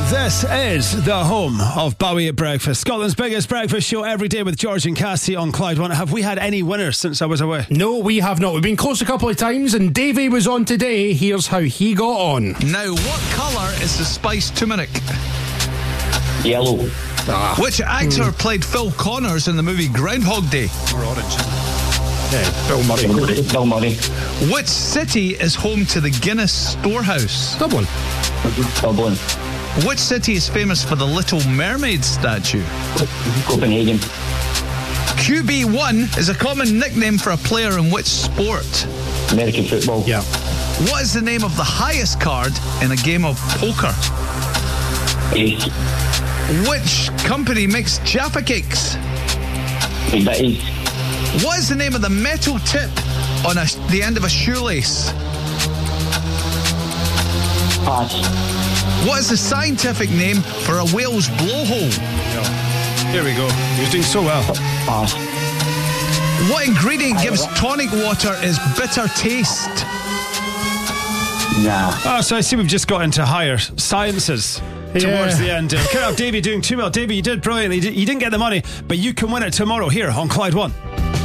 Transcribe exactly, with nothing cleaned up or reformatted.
This is the home of Bowie at Breakfast, Scotland's biggest breakfast show every day with George and Cassie on Clyde One. Have we had any winners since I was away? No, we have not. We've been close a couple of times, and Davey was on today. Here's how he got on. Now, what colour is the spice turmeric? Yellow. Ah. Which actor mm. played Phil Connors in the movie Groundhog Day? Or orange. Yeah, Bill Murray. Bill Murray. Which city is home to the Guinness Storehouse? Dublin. Dublin. Which city is famous for the Little Mermaid statue? Copenhagen. Q B one is a common nickname for a player in which sport? American football. Yeah. What is the name of the highest card in a game of poker? Ace. Which company makes Jaffa Cakes? Ace. What is the name of the metal tip on a, the end of a shoelace? Pass. What is the scientific name for a whale's blowhole? Yeah. Here we go. You're doing so well. Pass. What ingredient gives tonic water its bitter taste? Nah. Oh, so I see we've just got into higher sciences yeah. towards the end. Can't have Davey doing too well. Davey, you did brilliantly. You didn't get the money, but you can win it tomorrow here on Clyde One.